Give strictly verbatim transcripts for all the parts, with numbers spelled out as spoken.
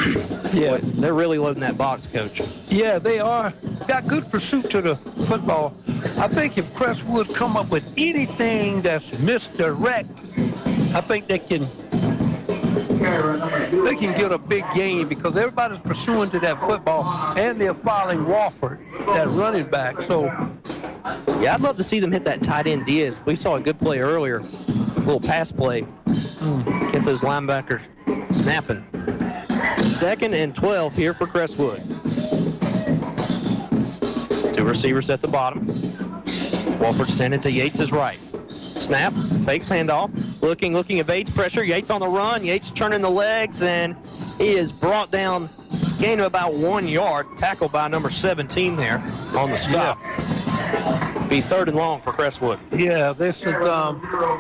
Yeah, they're really loading that box, Coach. Yeah, they are. Got good pursuit to the football. I think if Crestwood come up with anything that's misdirect, I think they can they can get a big gain because everybody's pursuing to that football, and they're following Wofford, that running back. So, yeah, I'd love to see them hit that tight end Diaz. We saw a good play earlier, a little pass play. Mm. Get those linebackers snapping. Second and twelve here for Crestwood. Two receivers at the bottom. Wofford standing to Yates' right. Snap, fakes handoff, looking, looking at Bates, pressure. Yates on the run. Yates turning the legs, and he is brought down, gain of about one yard, tackled by number seventeen there on the stop. Yeah. Be third and long for Crestwood. Yeah, this is, um,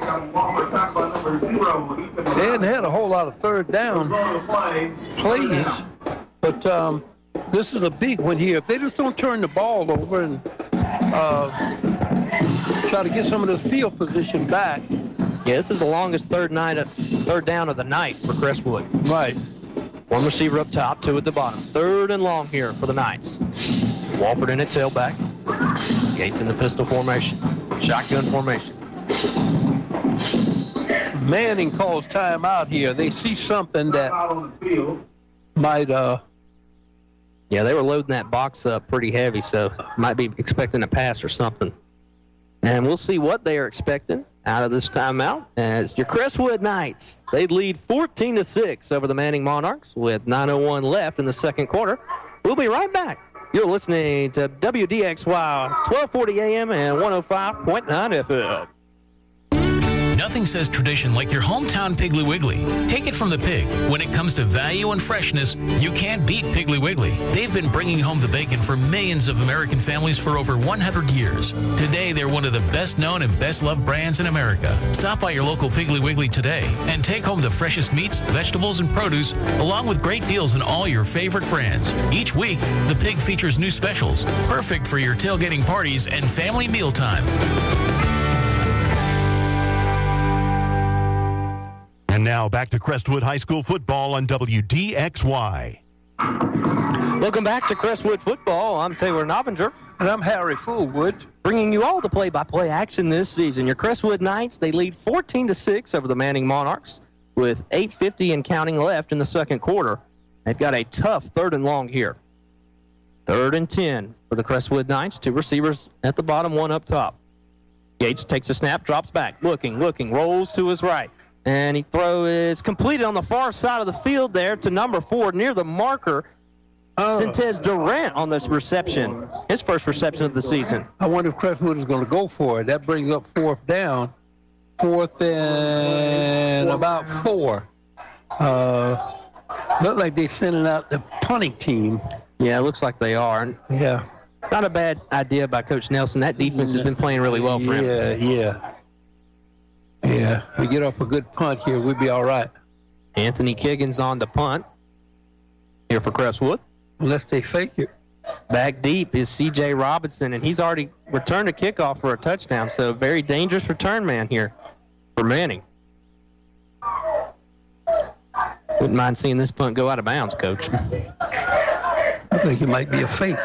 they hadn't had a whole lot of third down plays, but um, this is a big one here. If they just don't turn the ball over and uh, try to get some of this field position back. Yeah, this is the longest third night, of, third down of the night for Crestwood. Right. One receiver up top, two at the bottom. Third and long here for the Knights. Wofford in at tailback. Gates in the pistol formation. Shotgun formation. Manning calls timeout here. They see something that might... Uh, yeah, they were loading that box up pretty heavy, so might be expecting a pass or something. And we'll see what they are expecting out of this timeout as your Crestwood Knights, they lead fourteen to six over the Manning Monarchs with nine oh one left in the second quarter. We'll be right back. You're listening to W D X Y, twelve forty A M and one oh five point nine F M. Nothing says tradition like your hometown Piggly Wiggly. Take it from the pig. When it comes to value and freshness, you can't beat Piggly Wiggly. They've been bringing home the bacon for millions of American families for over one hundred years. Today, they're one of the best-known and best-loved brands in America. Stop by your local Piggly Wiggly today and take home the freshest meats, vegetables, and produce, along with great deals on all your favorite brands. Each week, the pig features new specials, perfect for your tailgating parties and family mealtime. And now back to Crestwood High School football on W D X Y. Welcome back to Crestwood football. I'm Taylor Noppinger. And I'm Harry Fullwood. Bringing you all the play-by-play action this season. Your Crestwood Knights, they lead fourteen to six over the Manning Monarchs with eight fifty and counting left in the second quarter. They've got a tough third and long here. Third and ten for the Crestwood Knights. Two receivers at the bottom, one up top. Yates takes a snap, drops back, looking, looking, rolls to his right. And he throw is completed on the far side of the field there to number four near the marker. Oh. Sintez Durant on this reception, his first reception of the season. I wonder if Crestwood is going to go for it. That brings up fourth down. Fourth and about four. Uh, look like they're sending out the punting team. Yeah, it looks like they are. Yeah. Not a bad idea by Coach Nelson. That defense has been playing really well for him. Yeah, yeah. Yeah, we get off a good punt here, we'll be all right. Anthony Kiggins on the punt here for Crestwood. Unless they fake it. Back deep is C J Robinson, and he's already returned a kickoff for a touchdown, so very dangerous return man here for Manning. Wouldn't mind seeing this punt go out of bounds, Coach. I think it might be a fake.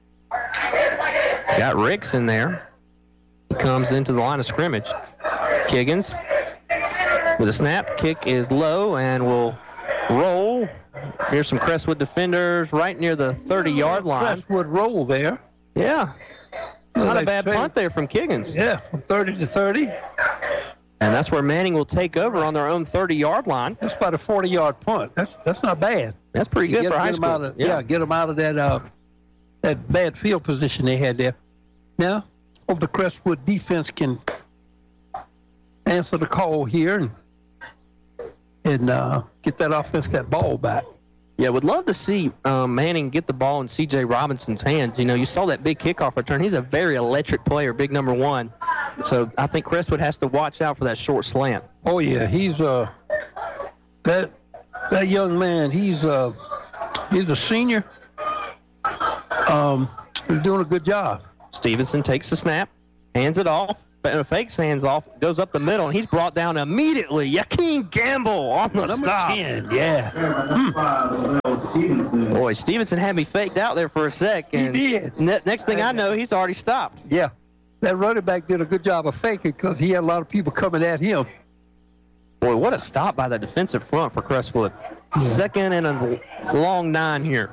Got Ricks in there. He comes into the line of scrimmage. Kiggins with a snap. Kick is low and will roll. Here's some Crestwood defenders right near the thirty-yard line. Crestwood roll there. Yeah. Not a bad punt there from Kiggins. Yeah, from thirty to thirty. And that's where Manning will take over on their own thirty-yard line. That's about a forty-yard punt. That's that's not bad. That's pretty good get, for high get school. Out of, yeah. yeah, get them out of that uh, that bad field position they had there. Now, hope the Crestwood defense can answer the call here and and uh, get that offense that ball back. Yeah, would love to see um, Manning get the ball in C J Robinson's hands. You know, you saw that big kickoff return. He's a very electric player, big number one. So I think Crestwood has to watch out for that short slant. Oh yeah, he's uh that that young man. He's uh he's a senior. Um, he's doing a good job. Stevenson takes the snap, hands it off. Fakes hands off, goes up the middle, and he's brought down immediately. Yakeem Gamble on the Number stop. ten, yeah. Hmm. Boy, Stevenson had me faked out there for a sec. And He did. Ne- next thing I know, he's already stopped. Yeah. That running back did a good job of faking because he had a lot of people coming at him. Boy, what a stop by the defensive front for Crestwood. Second and a long nine here.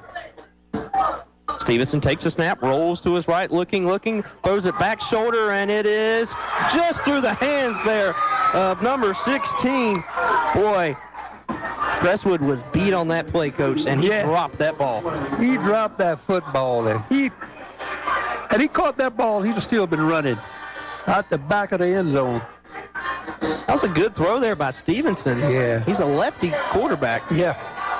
Stevenson takes a snap, rolls to his right, looking, looking, throws it back shoulder, and it is just through the hands there of number sixteen. Boy, Crestwood was beat on that play, Coach, and he Yeah. dropped that ball. He dropped that football, and he had he caught that ball, he'd have still been running out the back of the end zone. That was a good throw there by Stevenson. Yeah. He's a lefty quarterback. Yeah.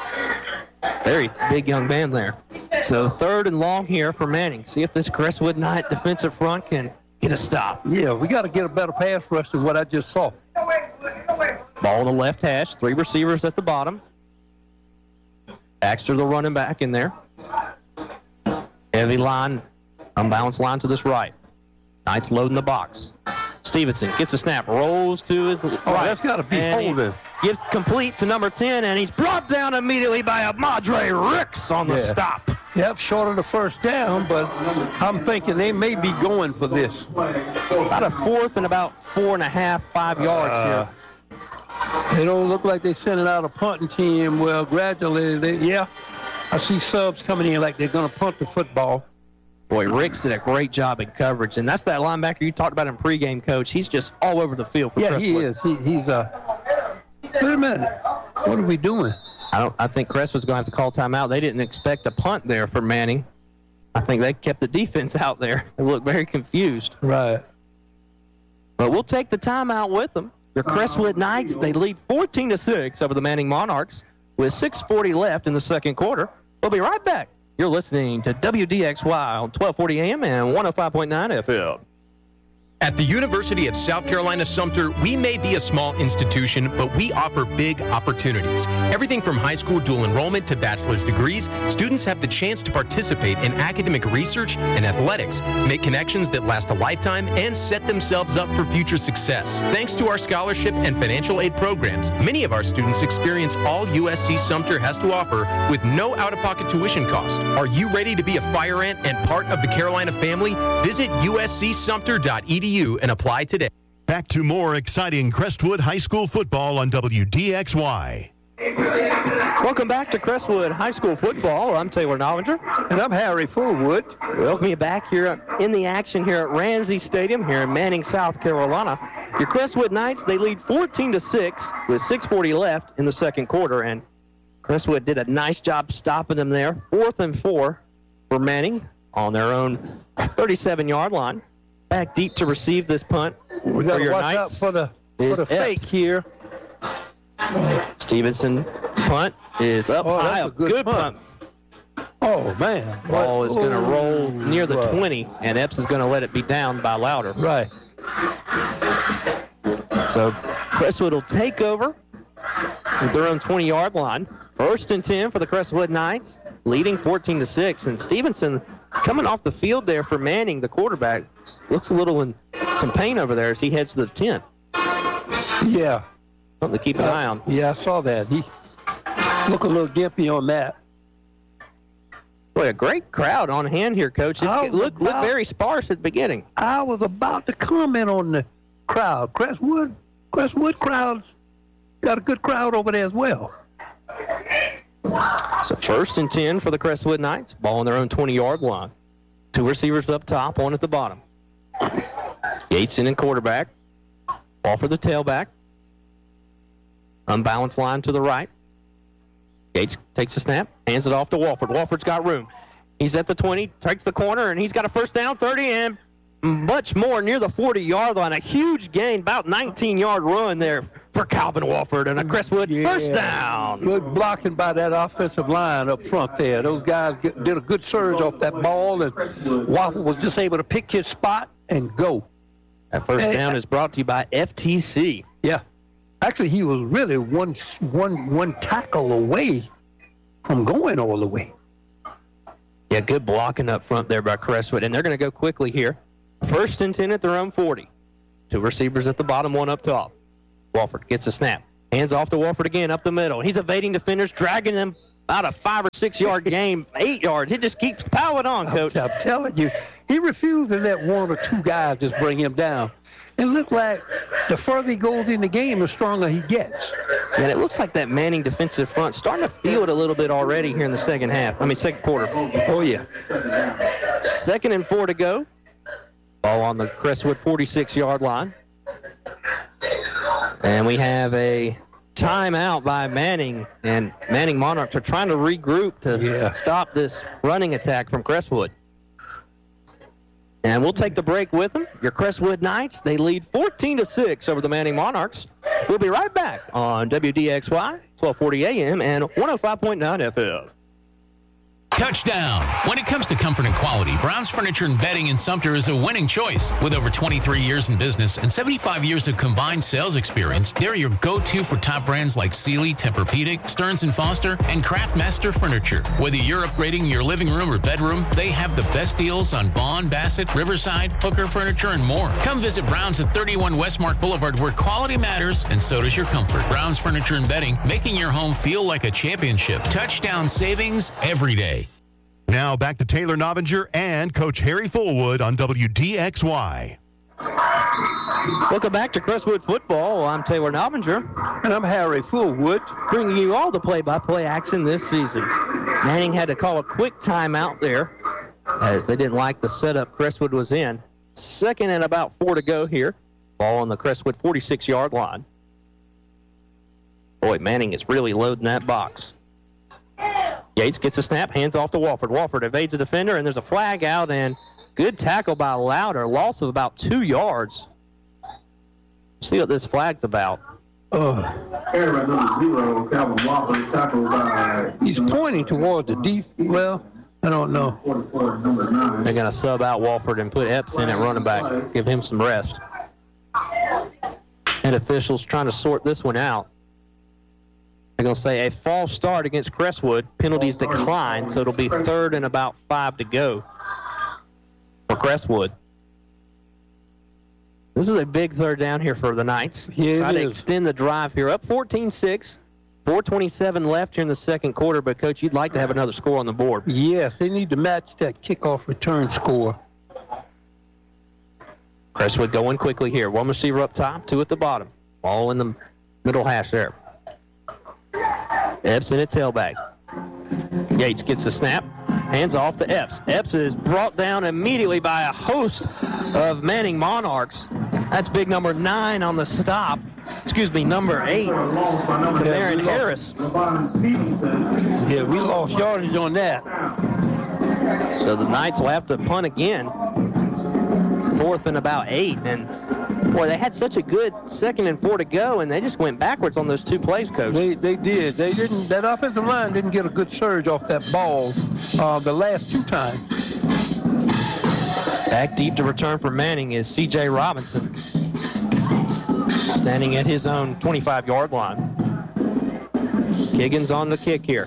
Very big young man there. So third and long here for Manning. See if this Crestwood Knight defensive front can get a stop. Yeah, we got to get a better pass rush than what I just saw. Ball on the left hash. Three receivers at the bottom. Baxter, the running back, in there. Heavy line, unbalanced line to this right. Knights loading the box. Stevenson gets a snap, rolls to his right. Oh, that's got to be and he holding. Gives complete to number ten, and he's brought down immediately by Amadre Ricks on the Yeah. stop. Yep, short of the first down, but I'm thinking they may be going for this. About a fourth and about four and a half, five yards Uh, here. They don't look like they're sending out a punting team. Well, gradually, they, yeah, I see subs coming in like they're going to punt the football. Boy, Ricks did a great job in coverage, and that's that linebacker you talked about in pregame, Coach. He's just all over the field for Yeah, Crestwood. he is. He, he's uh. Wait a minute. What are we doing? I don't. I think Crestwood's going to have to call timeout. They didn't expect a punt there for Manning. I think they kept the defense out there. They looked very confused. Right. But we'll take the timeout with them. The Crestwood Knights, they lead fourteen to six over the Manning Monarchs with six forty left in the second quarter. We'll be right back. You're listening to W D X Y on twelve forty A M and one oh five point nine F M. At the University of South Carolina Sumter, we may be a small institution, but we offer big opportunities. Everything from high school dual enrollment to bachelor's degrees, students have the chance to participate in academic research and athletics, make connections that last a lifetime, and set themselves up for future success. Thanks to our scholarship and financial aid programs, many of our students experience all U S C Sumter has to offer with no out-of-pocket tuition cost. Are you ready to be a fire ant and part of the Carolina family? Visit U S C Sumter dot E D U and apply today. Back to more exciting Crestwood High School football on W D X Y. Welcome back to Crestwood High School football. I'm Taylor Nollinger. And I'm Harry Fullwood. Welcome you back here in the action here at Ramsey Stadium here in Manning, South Carolina. Your Crestwood Knights, they lead fourteen to six with six forty left in the second quarter, and Crestwood did a nice job stopping them there. Fourth and four for Manning on their own thirty-seven-yard line. Back deep to receive this punt. We got for to your watch Knights out for the, for is the fake Epps. here. Stevenson punt is up Oh, that's high. a good punt. Oh, man. Ball is going to Oh, roll near the right. twenty, and Epps is going to let it be down by Louder. Right. So Crestwood will take over at their own twenty-yard line. First and ten for the Crestwood Knights, leading fourteen to six. And Stevenson coming off the field there for Manning, the quarterback, looks a little in some pain over there as he heads to the ten. Yeah. Something to keep an eye on. Yeah, I saw that. He looked a little gimpy on that. Boy, a great crowd on hand here, Coach. It I it was looked, looked about- very sparse at the beginning. I was about to comment on the crowd. Crestwood, Crestwood crowds got a good crowd over there as well. So first and ten for the Crestwood Knights. Ball on their own twenty-yard line. Two receivers up top, one at the bottom. Yates in and quarterback. Ball for the tailback. Unbalanced line to the right. Yates takes the snap, hands it off to Walford. Walford's got room. He's at the twenty, takes the corner, and he's got a first down, thirty, and much more near the forty-yard line. A huge gain, about nineteen-yard run there for Calvin Walford, and a Crestwood Yeah. first down. Good blocking by that offensive line up front there. Those guys get, did a good surge off that ball, and Waffle was just able to pick his spot and go. That first Hey, down is brought to you by F T C. Yeah. Actually, he was really one, one, one tackle away from going all the way. Yeah, good blocking up front there by Crestwood, and they're going to go quickly here. First and ten at their own forty. Two receivers at the bottom, one up top. Walford gets a snap. Hands off to Walford again up the middle. He's evading defenders, dragging them about a five or six yard game, eight yards. He just keeps piling on, Coach. I'm, I'm telling you, he refused to let one or two guys just bring him down. It looked like the further he goes in the game, the stronger he gets. And it looks like that Manning defensive front starting to feel it a little bit already here in the second half. I mean, second quarter. Oh, yeah. Second and four to go. Ball on the Crestwood forty-six yard line. And we have a timeout by Manning. And Manning Monarchs are trying to regroup to Yeah. stop this running attack from Crestwood. And we'll take the break with them. Your Crestwood Knights, they lead fourteen to six over the Manning Monarchs. We'll be right back on W D X Y, twelve forty A M and one oh five point nine F M. Touchdown! When it comes to comfort and quality, Brown's Furniture and Bedding in Sumter is a winning choice. With over twenty-three years in business and seventy-five years of combined sales experience, they're your go-to for top brands like Sealy, Tempur-Pedic, Stearns and Foster, and Craftmaster Furniture. Whether you're upgrading your living room or bedroom, they have the best deals on Vaughn, Bassett, Riverside, Hooker Furniture, and more. Come visit Brown's at thirty-one Westmark Boulevard, where quality matters and so does your comfort. Brown's Furniture and Bedding, making your home feel like a championship. Touchdown savings every day. Now back to Taylor Novinger and Coach Harry Fullwood on W D X Y. Welcome back to Crestwood Football. I'm Taylor Novinger, And I'm Harry Fullwood. bringing you all the play-by-play action this season. Manning had to call a quick timeout there as they didn't like the setup Crestwood was in. Second and about four to go here. Ball on the Crestwood forty-six yard line. Boy, Manning is really loading that box. Yates gets a snap, hands off to Walford. Walford evades a defender, and there's a flag out, and good tackle by Louder. Loss of about two yards. See what this flag's about. Uh, Error number zero, Calvin Walker, tackled by. he's pointing toward the deep. Well, I don't know. forty-four, number nine. They're going to sub out Walford and put Epps in at running back, give him some rest. And officials trying to sort this one out. They're going to say a false start against Crestwood. Penalties decline, so it'll be third and about five to go for Crestwood. This is a big third down here for the Knights. Yeah, it Try to is. extend the drive here. Up fourteen six. four twenty-seven left here in the second quarter, but, Coach, you'd like to have another score on the board. Yes, they need to match that kickoff return score. Crestwood going quickly here. One receiver up top, two at the bottom. All in the middle hash there. Epps in at tailback. Yates gets the snap. Hands off to Epps. Epps is brought down immediately by a host of Manning Monarchs. That's big number nine on the stop. Excuse me, number eight, Tamarin Harris. Yeah, we lost yardage on that. So the Knights will have to punt again. Fourth and about eight. And, boy, they had such a good second and four to go, and they just went backwards on those two plays, Coach. They they did. They didn't. That offensive line didn't get a good surge off that ball uh, the last two times. Back deep to return for Manning is C J Robinson, standing at his own twenty-five yard line. Kiggins on the kick here.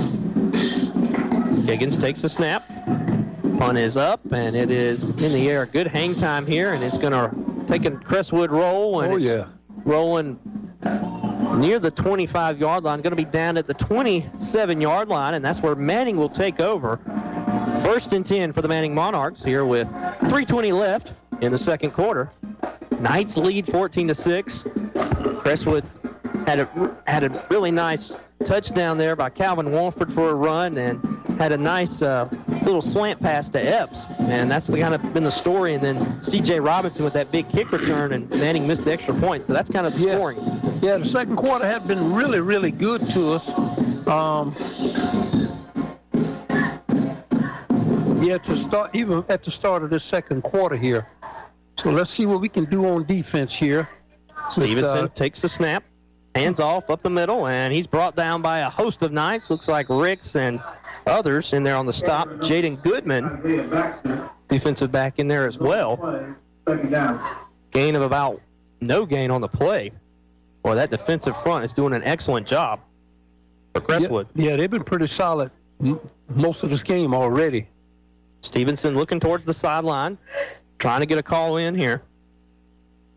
Kiggins takes the snap. Punt is up, and it is in the air. Good hang time here, and it's going to take a Crestwood roll, and Oh, it's yeah. rolling near the twenty-five yard line. Going to be down at the twenty-seven yard line, and that's where Manning will take over. First and ten for the Manning Monarchs here with three twenty left in the second quarter. Knights lead fourteen to six. Crestwood had a had a really nice touchdown there by Calvin Walford for a run, and had a nice uh, little slant pass to Epps, and that's the kind of been the story. And then C J Robinson with that big kick return, and Manning missed the extra point. So that's kind of the Yeah. scoring. Yeah, the second quarter had been really, really good to us. Um, yeah, to start even at the start of this second quarter here. So let's see what we can do on defense here. Stevenson uh, takes the snap, hands off up the middle, and he's brought down by a host of Knights. Looks like Ricks and others in there on the stop. Jaden Goodman, defensive back in there as well. Second down. Gain of about no gain on the play. Boy, that defensive front is doing an excellent job for Crestwood. Yeah, yeah, they've been pretty solid m- most of this game already. Stevenson looking towards the sideline, trying to get a call in here.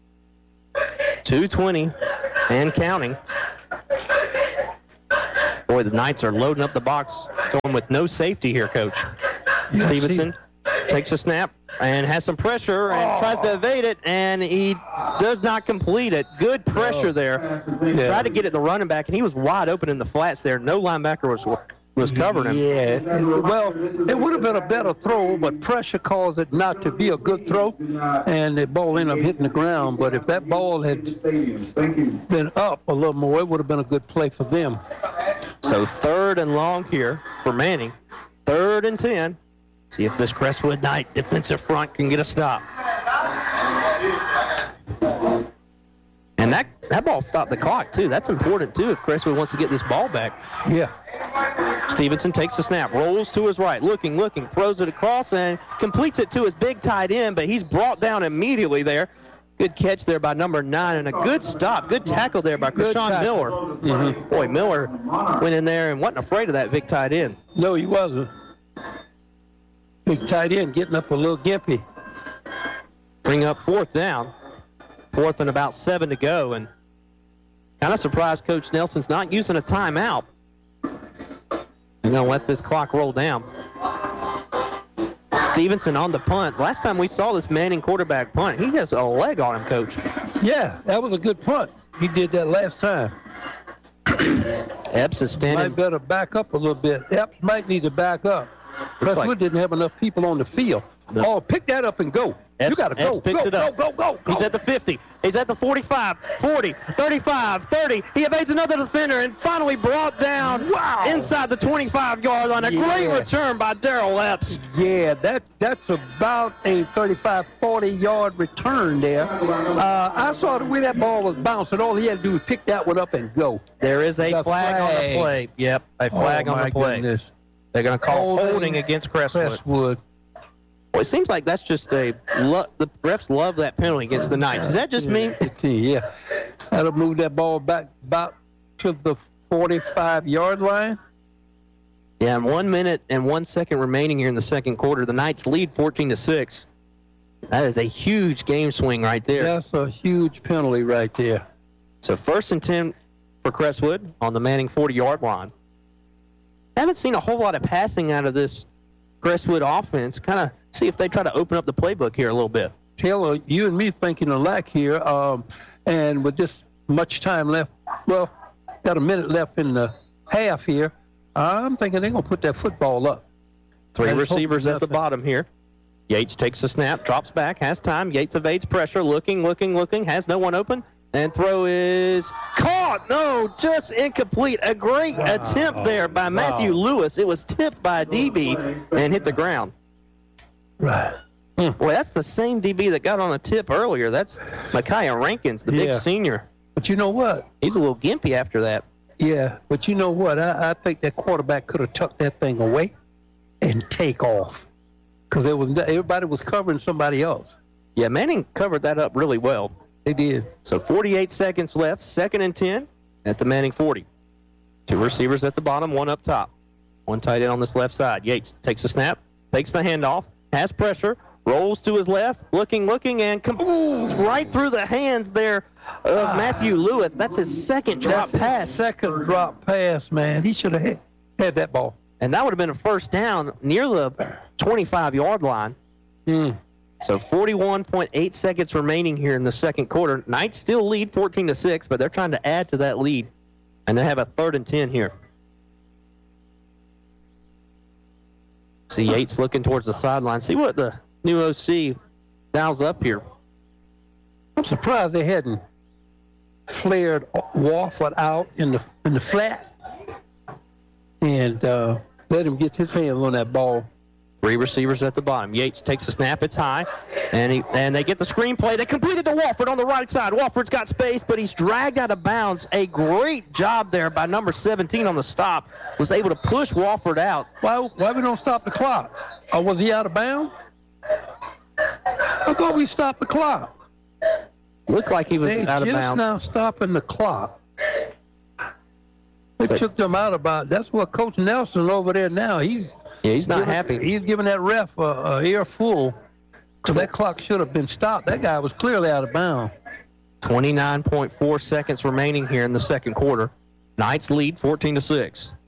two twenty and counting. Boy, the Knights are loading up the box, going with no safety here, Coach. Yeah, Stevenson takes a snap and has some pressure and oh. tries to evade it, and he does not complete it. Good pressure oh. there. Yeah. Tried to get it the running back, and he was wide open in the flats there. No linebacker was was covering him. Yeah. Well, it would have been a better throw, but pressure caused it not to be a good throw, and the ball ended up hitting the ground. But if that ball had been up a little more, it would have been a good play for them. So third and long here for Manning. Third and ten. See if this Crestwood Knight defensive front can get a stop. And that, that ball stopped the clock, too. That's important, too, if Crestwood wants to get this ball back. Yeah. Stevenson takes the snap, rolls to his right, looking, looking, throws it across, and completes it to his big tight end, but he's brought down immediately there. Good catch there by number nine, and a good stop, good tackle there by Krishan Miller. Mm-hmm. Boy, Miller went in there and wasn't afraid of that big tight end. No, he wasn't. Big tight end getting up a little gimpy. Bring up fourth down. Fourth and about seven to go, and kind of surprised Coach Nelson's not using a timeout. You're going to let this clock roll down. Stevenson on the punt. Last time we saw this Manning quarterback punt, he has a leg on him, Coach. Yeah, that was a good punt. He did that last time. Epps is standing. Might better back up a little bit. Epps might need to back up. Crestwood like didn't have enough people on the field. The, oh, pick that up and go. Epps, you got to go, go, go, go, go, go, go. He's at the fifty. He's at the forty-five, forty, thirty-five, thirty. He evades another defender and finally brought down wow. inside the twenty-five-yard line. A yeah. great return by Darrell Epps. Yeah, that that's about a thirty-five, forty-yard return there. Uh, I saw the way that ball was bouncing. All he had to do was pick that one up and go. There is a flag, flag on the play. Yep, a flag oh, on the play. Goodness. They're going to call holding, holding against Crestwood. Crestwood. Well, it seems like that's just a lo- the refs love that penalty against the Knights. Is that just me? Yeah. That'll move that ball back about to the forty-five-yard line. Yeah, and one minute and one second remaining here in the second quarter. The Knights lead fourteen to six. That is a huge game swing right there. That's a huge penalty right there. So first and ten for Crestwood on the Manning forty-yard line. Haven't seen a whole lot of passing out of this Crestwood offense. Kind of see if they try to open up the playbook here a little bit. Taylor, you and me thinking alike here, um, and with this much time left, well, got a minute left in the half here, I'm thinking they're going to put that football up. Three receivers at the bottom here. Yates takes the snap, drops back, has time. Yates evades pressure, looking, looking, looking, has no one open. And throw is caught. No, just incomplete. A great wow. attempt there by Matthew wow. Lewis. It was tipped by a D B and hit the ground. Right. Hmm. Boy, that's the same D B that got on a tip earlier. That's Micaiah Rankins, the yeah. big senior. But you know what? He's a little gimpy after that. Yeah, but you know what? I, I think that quarterback could have tucked that thing away and take off because it was everybody was covering somebody else. Yeah, Manning covered that up really well. They did. So forty-eight seconds left, second and ten at the Manning forty. Two receivers at the bottom, one up top. One tight end on this left side. Yates takes the snap, takes the handoff, has pressure, rolls to his left, looking, looking, and com- Ooh, right through the hands there of ah. Matthew Lewis. That's his second drop That's pass. His second drop pass, man. He should have had, had that ball. And that would have been a first down near the twenty-five-yard line. Mm. So forty-one point eight seconds remaining here in the second quarter. Knights still lead fourteen to six, but they're trying to add to that lead. And they have a third and ten here. See Yates looking towards the sideline. See what the new O C dials up here. I'm surprised they hadn't flared Wofford out in the in the flat and uh, let him get his hands on that ball. Three receivers at the bottom. Yates takes a snap. It's high. And he and they get the screenplay. They completed to Wofford on the right side. Wofford's got space, but he's dragged out of bounds. A great job there by number seventeen on the stop. Was able to push Wofford out. Why, why we don't stop the clock? Or was he out of bounds? I thought we stopped the clock. Looked like he was they out of bounds. They just now stopping the clock. They so, took them out about. That's what Coach Nelson over there now. He's yeah, he's not giving, happy. He's giving that ref a, a earful because that clock should have been stopped. That guy was clearly out of bounds. twenty-nine point four seconds remaining here in the second quarter. Knights lead fourteen to six.